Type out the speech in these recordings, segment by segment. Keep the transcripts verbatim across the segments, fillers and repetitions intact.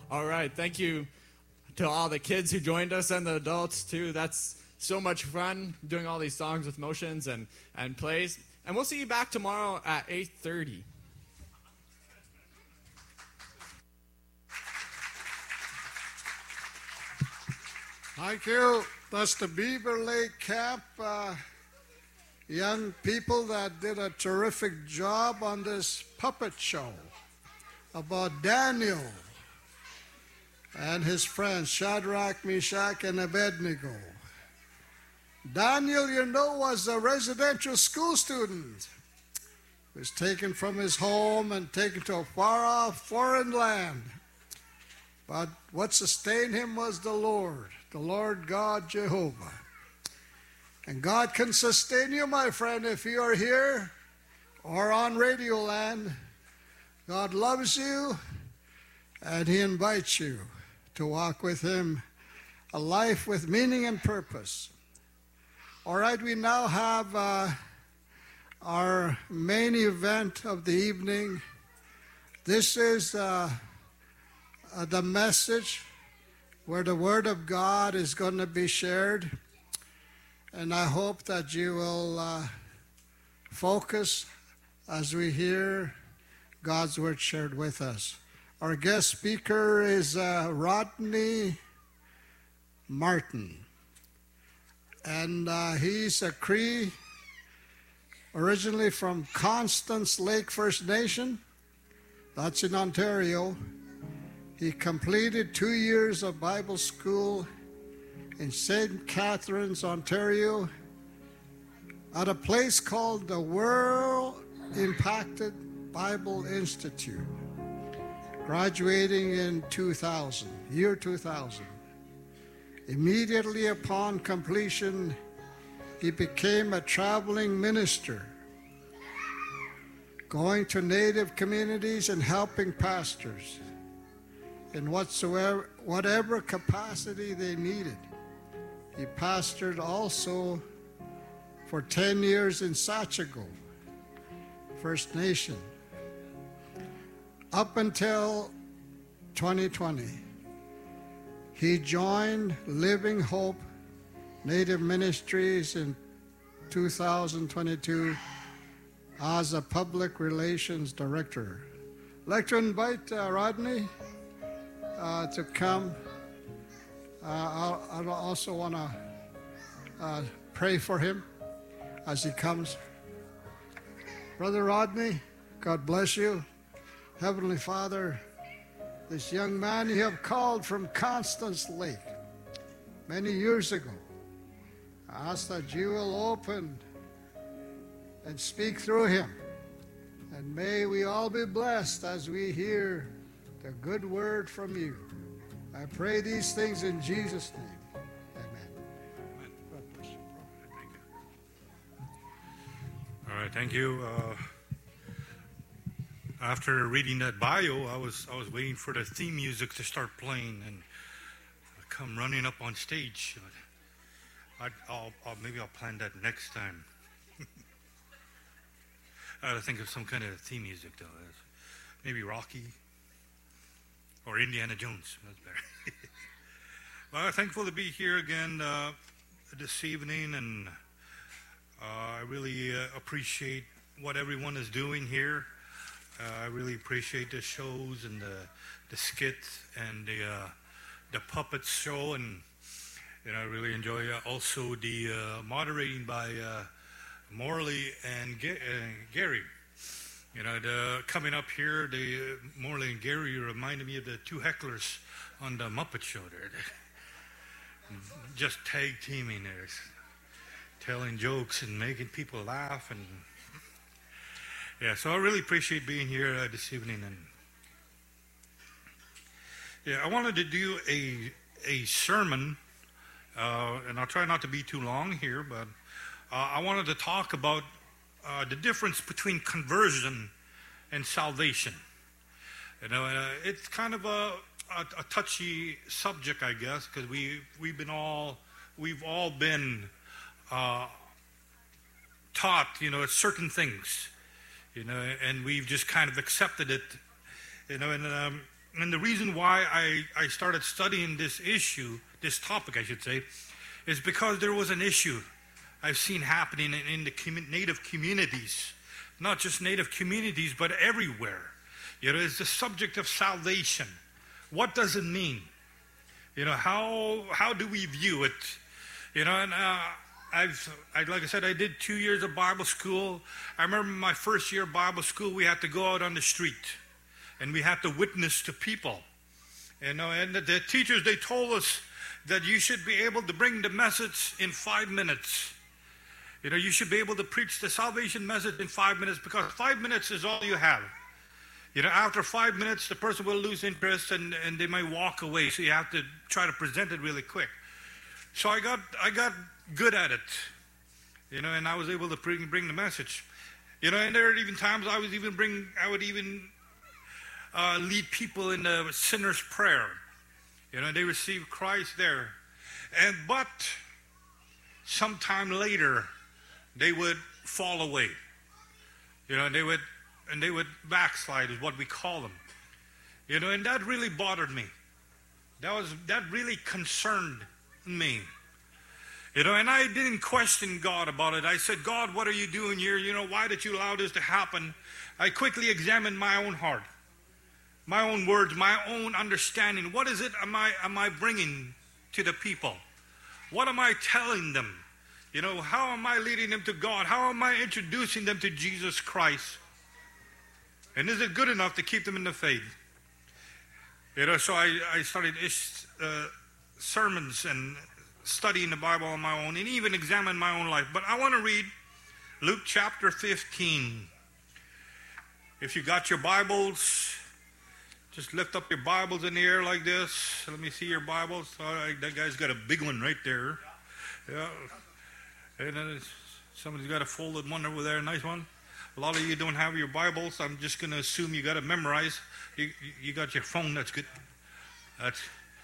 All right, thank you to all the kids who joined us and the adults too. That's so much fun doing all these songs with motions and, and plays. And we'll see you back tomorrow at eight thirty. Thank you. That's the Beaver Lake Camp uh, young people that did a terrific job on this puppet show about Daniel and his friends, Shadrach, Meshach, and Abednego. Daniel, you know, was a residential school student. He was taken from his home and taken to a far-off foreign land. But what sustained him was the Lord, the Lord God Jehovah. And God can sustain you, my friend, if you are here or on Radio Land. God loves you, and He invites you to walk with Him a life with meaning and purpose. All right, we now have uh, our main event of the evening. This is uh, uh, the message where the Word of God is going to be shared. And I hope that you will uh, focus as we hear God's Word shared with us. Our guest speaker is uh, Rodney Martin. And uh, he's a Cree, originally from Constance Lake First Nation. That's in Ontario. He completed two years of Bible school in Saint Catharines, Ontario, at a place called the World Impacted Bible Institute, graduating in two thousand, year two thousand. Immediately upon completion, he became a traveling minister, going to native communities and helping pastors in whatsoever, whatever capacity they needed. He pastored also for ten years in Sachigo, First Nation, up until twenty twenty. He joined Living Hope Native Ministries in two thousand twenty-two as a public relations director. I'd like to invite uh, Rodney uh, to come. Uh, I also want to uh, pray for him as he comes. Brother Rodney, God bless you. Heavenly Father, this young man you have called from Constance Lake many years ago, I ask that you will open and speak through him. And may we all be blessed as we hear the good word from you. I pray these things in Jesus' name. Amen. God bless you. All right, thank you. Uh, after reading that bio, I was I was waiting for the theme music to start playing and I come running up on stage. I'd, I'll, I'll maybe I'll plan that next time. I got to think of some kind of theme music though. Maybe Rocky or Indiana Jones. That's better. Well, I'm thankful to be here again uh, this evening, and uh, I really uh, appreciate what everyone is doing here. Uh, I really appreciate the shows and the the skits and the uh, the puppet show, and and I really enjoy uh, also the uh, moderating by uh, Morley and Ga- uh, Gary. You know, the, coming up here, the uh, Morley and Gary reminded me of the two hecklers on the Muppet Show there. Just tag teaming there, telling jokes and making people laugh, and yeah, so I really appreciate being here uh, this evening. And yeah, I wanted to do a a sermon, uh, and I'll try not to be too long here, but uh, I wanted to talk about uh, the difference between conversion and salvation. You know, uh, it's kind of a, a, a touchy subject, I guess, because we we've been all we've all been uh, taught, you know, certain things. You know, and we've just kind of accepted it, you know, and um, and the reason why I, I started studying this issue, this topic I should say, is because there was an issue I've seen happening in, in the commu- Native communities. Not just Native communities, but everywhere. You know, it's the subject of salvation. What does it mean? You know, how how do we view it? You know, and uh, I've, I, like I said, I did two years of Bible school. I remember my first year of Bible school, we had to go out on the street, and we had to witness to people. You know, and the, the teachers, they told us that you should be able to bring the message in five minutes. You know, you should be able to preach the salvation message in five minutes because five minutes is all you have. You know, after five minutes, the person will lose interest and, and they might walk away. So you have to try to present it really quick. So I got I got good at it, you know, and I was able to bring bring the message. You know, and there are even times I was even bring I would even uh, lead people in the sinner's prayer. You know, they receive Christ there, and but sometime later, they would fall away. You know, and they would and they would backslide is what we call them. You know, and that really bothered me. That was that really concerned me. You know, and I didn't question God about it. I said, God, what are you doing here? You know, why did you allow this to happen? I quickly examined my own heart, my own words, my own understanding. What is it am I am I bringing to the people? What am I telling them? You know, how am I leading them to God? How am I introducing them to Jesus Christ? And is it good enough to keep them in the faith? You know, so I, I started uh, sermons and studying the Bible on my own and even examine my own life. But I want to read Luke chapter fifteen. If you got your Bibles, just lift up your Bibles in the air like this. Let me see your Bibles. All right, that guy's got a big one right there. Yeah. And then somebody's got a folded one over there, a nice one. A lot of you don't have your Bibles. I'm just going to assume you got to memorize. You, you got your phone. That's good. That's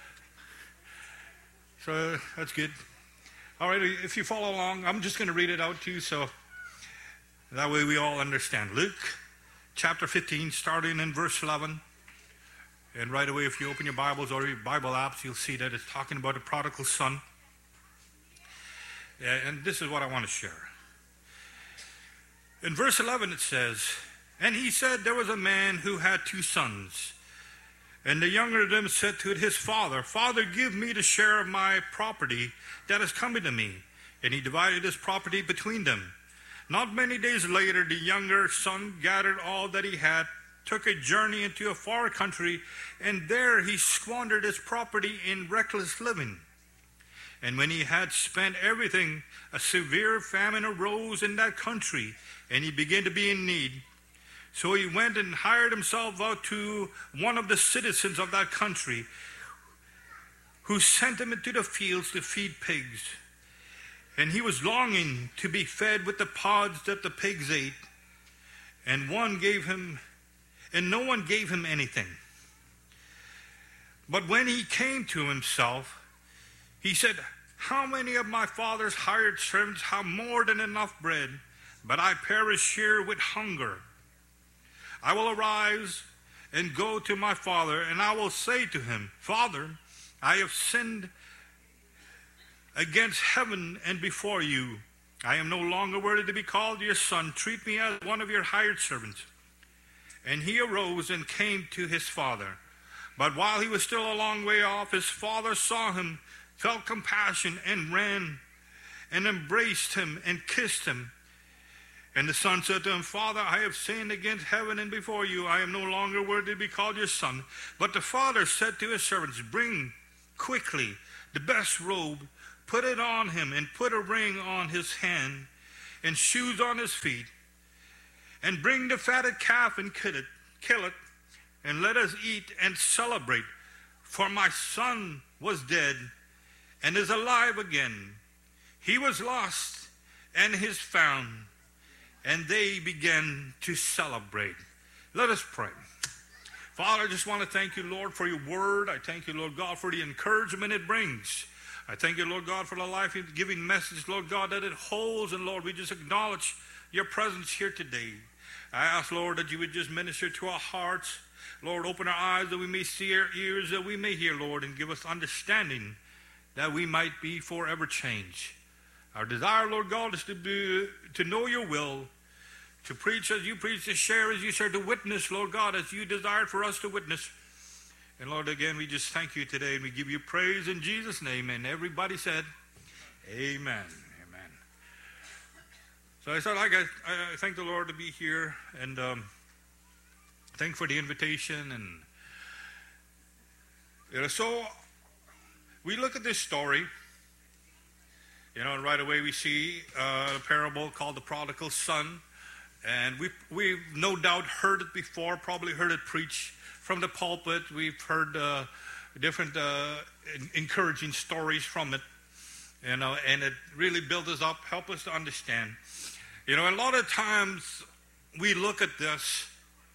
so that's good. All right, if you follow along, I'm just going to read it out to you, so that way we all understand. Luke chapter fifteen, starting in verse eleven. And right away, if you open your Bibles or your Bible apps, you'll see that it's talking about the prodigal son. And this is what I want to share. In verse eleven it says, and he said there was a man who had two sons. And the younger of them said to his father, Father, give me the share of my property that is coming to me. And he divided his property between them. Not many days later, the younger son gathered all that he had, took a journey into a far country, and there he squandered his property in reckless living. And when he had spent everything, a severe famine arose in that country, and he began to be in need. So he went and hired himself out to one of the citizens of that country, who sent him into the fields to feed pigs. And he was longing to be fed with the pods that the pigs ate, and one gave him, and no one gave him anything. But when he came to himself, he said, how many of my father's hired servants have more than enough bread, but I perish here with hunger? I will arise and go to my father, and I will say to him, Father, I have sinned against heaven and before you. I am no longer worthy to be called your son. Treat me as one of your hired servants. And he arose and came to his father. But while he was still a long way off, his father saw him, felt compassion, and ran and embraced him and kissed him. And the son said to him, Father, I have sinned against heaven and before you. I am no longer worthy to be called your son. But the father said to his servants, bring quickly the best robe, put it on him, and put a ring on his hand and shoes on his feet. And bring the fatted calf and kill it, kill it, and let us eat and celebrate. For my son was dead and is alive again. He was lost and is found. And they began to celebrate. Let us pray. Father, I just want to thank you, Lord, for your word. I thank you, Lord God, for the encouragement it brings. I thank you, Lord God, for the life-giving message, Lord God, that it holds. And, Lord, we just acknowledge your presence here today. I ask, Lord, that you would just minister to our hearts. Lord, open our eyes that we may see, our ears that we may hear, Lord, and give us understanding that we might be forever changed. Our desire, Lord God, is to be, to know your will, to preach as you preach, to share as you share, to witness, Lord God, as you desired for us to witness. And Lord, again, we just thank you today, and we give you praise in Jesus' name. And everybody said, amen. Amen. So I said, I, got, I thank the Lord to be here, and um, thank for the invitation. And you know, so we look at this story, you know, and right away we see uh, a parable called the prodigal son. And we've, we've no doubt heard it before, probably heard it preached from the pulpit. We've heard uh, different uh, encouraging stories from it, you know, and it really builds us up, help us to understand. You know, a lot of times we look at this,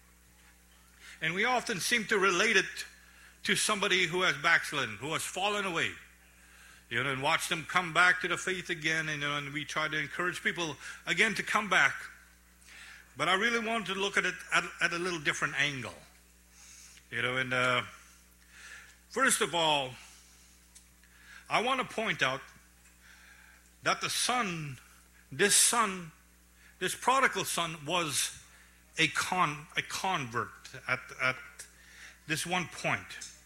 and we often seem to relate it to somebody who has backslidden, who has fallen away, you know, and watch them come back to the faith again, and, you know, and we try to encourage people again to come back. But I really wanted to look at it at, at a little different angle. You know, and uh, first of all, I want to point out that the son, this son, this prodigal son was a con a convert at at this one point.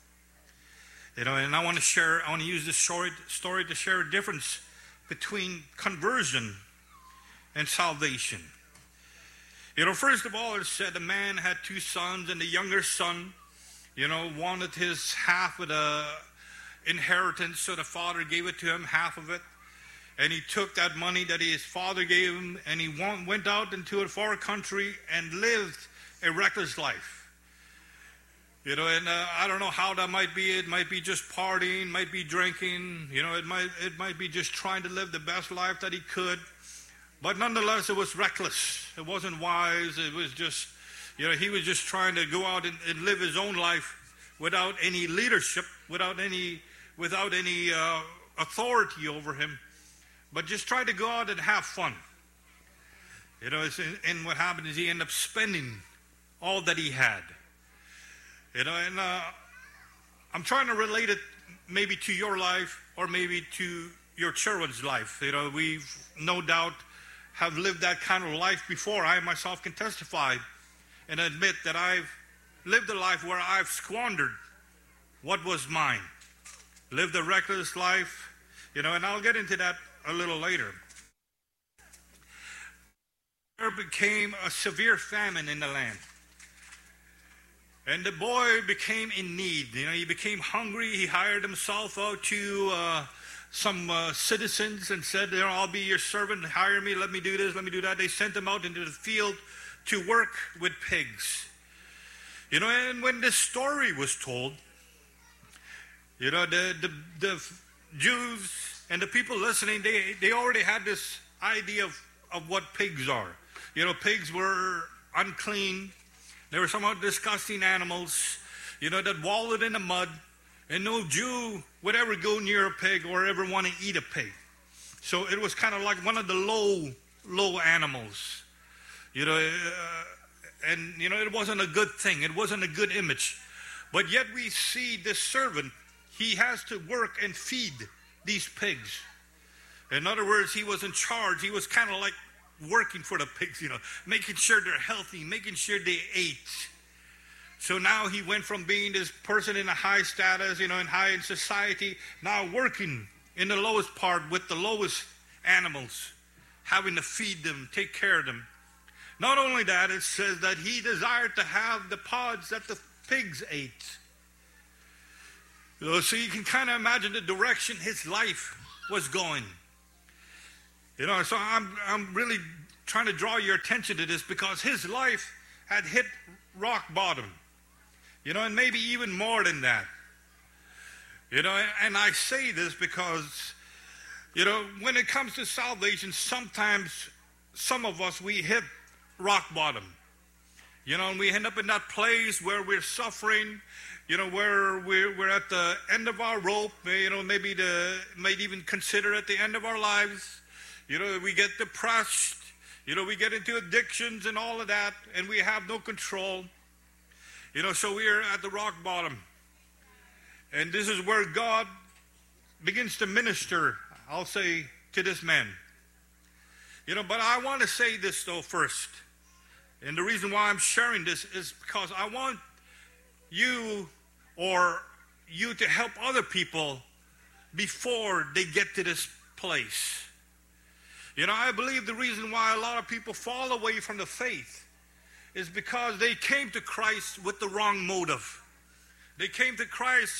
You know, and I want to share, I want to use this story, story to share a difference between conversion and salvation. You know, first of all, it said a man had two sons, and the younger son, you know, wanted his half of the inheritance, so the father gave it to him, half of it. And he took that money that his father gave him, and he went out into a far country and lived a reckless life. You know, and uh, I don't know how that might be. It might be just partying, might be drinking. You know, it might it might be just trying to live the best life that he could. But nonetheless, it was reckless. It wasn't wise. It was just, you know, he was just trying to go out and, and live his own life without any leadership, without any, without any uh, authority over him, but just try to go out and have fun. You know, it's, and what happened is he ended up spending all that he had. You know, and uh, I'm trying to relate it maybe to your life or maybe to your children's life. You know, we've no doubt have lived that kind of life before. I myself can testify and admit that I've lived a life where I've squandered what was mine. Lived a reckless life, you know, and I'll get into that a little later. There became a severe famine in the land. And the boy became in need. You know, he became hungry. He hired himself out to uh, some uh, citizens and said, you know, I'll be your servant, hire me, let me do this, let me do that. They sent him out into the field to work with pigs. You know, and when this story was told, you know, the, the, the Jews and the people listening, they, they already had this idea of, of what pigs are. You know, pigs were unclean. They were somewhat disgusting animals, you know, that wallowed in the mud. And no Jew would ever go near a pig or ever want to eat a pig. So it was kind of like one of the low, low animals. You know, uh, and, you know, it wasn't a good thing. It wasn't a good image. But yet we see this servant, he has to work and feed these pigs. In other words, he was in charge. He was kind of like working for the pigs, you know, making sure they're healthy, making sure they ate. So now he went from being this person in a high status, you know, in high in society, now working in the lowest part with the lowest animals, having to feed them, take care of them. Not only that, it says that he desired to have the pods that the pigs ate. You know, so you can kind of imagine the direction his life was going. You know, so I'm, I'm really trying to draw your attention to this because his life had hit rock bottom. You know, and maybe even more than that. You know, and I say this because, you know, when it comes to salvation, sometimes some of us, we hit rock bottom. You know, and we end up in that place where we're suffering, you know, where we're, we're at the end of our rope, you know, maybe the, might even consider at the end of our lives. You know, we get depressed, you know, we get into addictions and all of that, and we have no control. You know, so we are at the rock bottom. And this is where God begins to minister, I'll say, to this man. You know, but I want to say this, though, first. And the reason why I'm sharing this is because I want you or you to help other people before they get to this place. You know, I believe the reason why a lot of people fall away from the faith is because they came to Christ with the wrong motive. They came to Christ